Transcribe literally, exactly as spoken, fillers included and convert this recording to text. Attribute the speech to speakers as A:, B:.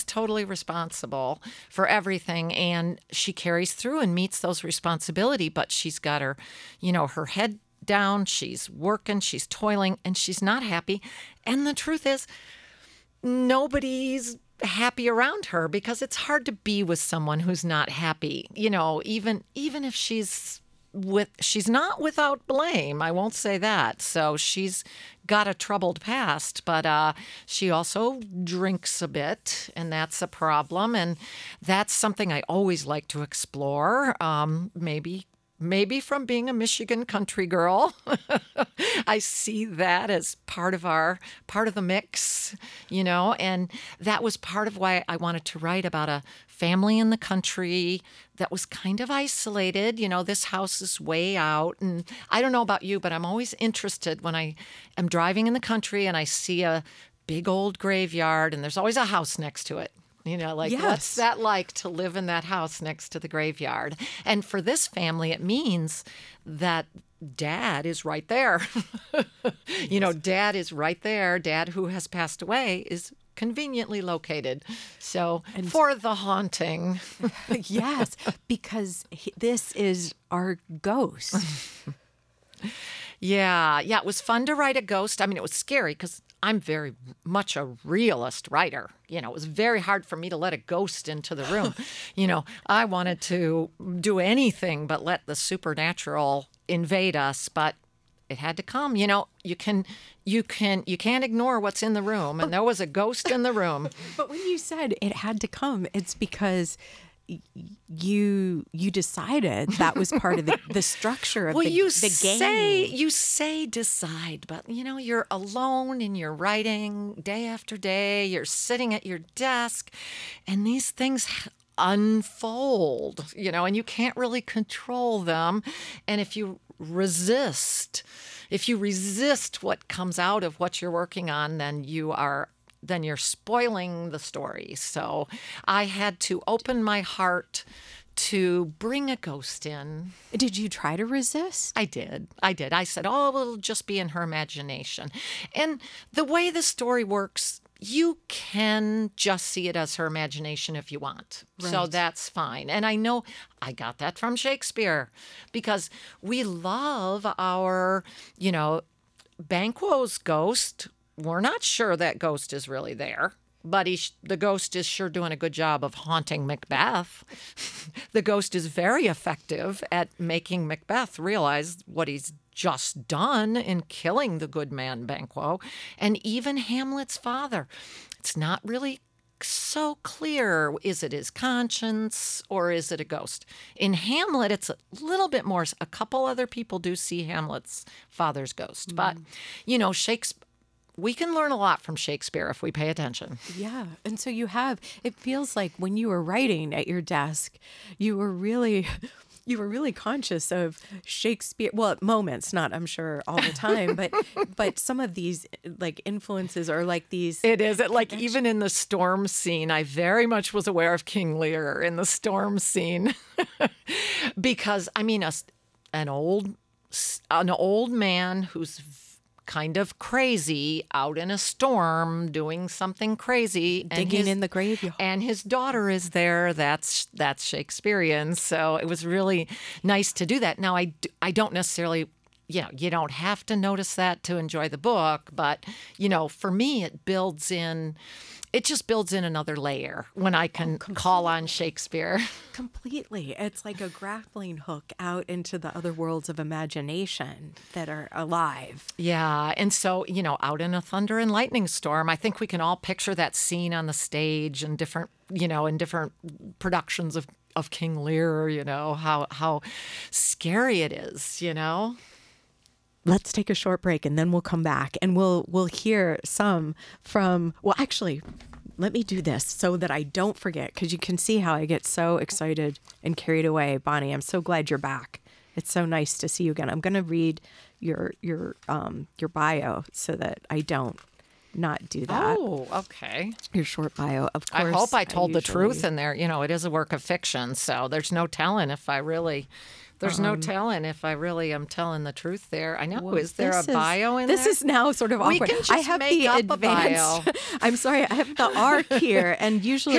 A: totally responsible for everything, and she carries through and meets those responsibility, but she's got her, you know, her head down, she's working, she's toiling, and she's not happy. And the truth is, nobody's happy around her because it's hard to be with someone who's not happy. You know, even even if she's with she's not without blame. I won't say that. So she's got a troubled past, but uh, she also drinks a bit, and that's a problem. And that's something I always like to explore. Um, maybe Maybe from being a Michigan country girl, I see that as part of our part of the mix, you know, and that was part of why I wanted to write about a family in the country that was kind of isolated. You know, this house is way out, and I don't know about you, but I'm always interested when I am driving in the country and I see a big old graveyard and there's always a house next to it. You know, like,
B: yes.
A: What's that like to live in that house next to the graveyard? And for this family, it means that dad is right there. You know, dad is right there. Dad, who has passed away, is conveniently located. So and for the haunting.
B: Yes, because he, this is our ghost.
A: Yeah, yeah, it was fun to write a ghost. I mean, it was scary because I'm very much a realist writer. You know, it was very hard for me to let a ghost into the room. You know, I wanted to do anything but let the supernatural invade us, but it had to come. You know, you can, you can, you can't ignore what's in the room, and there was a ghost in the room.
B: But when you said it had to come, it's because you you decided that was part of the, the structure of
A: well,
B: the,
A: you
B: the game.
A: Say, you say decide, but, you know, you're alone and you're writing day after day. You're sitting at your desk, and these things unfold, you know, and you can't really control them. And if you resist, if you resist what comes out of what you're working on, then you are then you're spoiling the story. So I had to open my heart to bring a ghost in.
B: Did you try to resist?
A: I did. I did. I said, oh, it'll just be in her imagination. And the way the story works, you can just see it as her imagination if you want. Right. So that's fine. And I know I got that from Shakespeare because we love our, you know, Banquo's ghost. We're not sure that ghost is really there, but he, the ghost is sure doing a good job of haunting Macbeth. The ghost is very effective at making Macbeth realize what he's just done in killing the good man Banquo, and even Hamlet's father. It's not really so clear. Is it his conscience or is it a ghost? In Hamlet, it's a little bit more. A couple other people do see Hamlet's father's ghost, mm. but, you know, Shakespeare. We can learn a lot from Shakespeare if we pay attention.
B: Yeah. And so you have, it feels like when you were writing at your desk, you were really, you were really conscious of Shakespeare. Well, at moments, not, I'm sure, all the time, but but some of these like influences or like these.
A: It is. It like even in the storm scene, I very much was aware of King Lear in the storm scene. Because, I mean, a, an old an old man who's kind of crazy out in a storm doing something crazy and
B: digging
A: his,
B: in the graveyard,
A: and his daughter is there. That's that's Shakespearean. So it was really nice to do that. Now I, I don't necessarily, you know, you don't have to notice that to enjoy the book, but you know, for me it builds in It just builds in another layer when I can oh, call on Shakespeare.
B: Completely. It's like a grappling hook out into the other worlds of imagination that are alive.
A: Yeah. And so, you know, out in a thunder and lightning storm, I think we can all picture that scene on the stage and different, you know, in different productions of, of King Lear, you know, how how scary it is, you know.
B: Let's take a short break and then we'll come back and we'll we'll hear some from, well, actually, let me do this so that I don't forget, because you can see how I get so excited and carried away. Bonnie, I'm so glad you're back. It's so nice to see you again. I'm going to read your your um your bio so that I don't not do that.
A: Oh, okay.
B: Your short bio, of course.
A: I hope I told
B: I
A: the
B: usually...
A: truth in there. You know, it is a work of fiction, so there's no telling if I really... There's um, no telling if I really am telling the truth there. I know. Well, is there a bio
B: is,
A: in
B: this
A: there?
B: This is now sort of awkward.
A: We can just
B: I have
A: make
B: the
A: up
B: advanced,
A: a bio.
B: I'm sorry. I have the arc here, and usually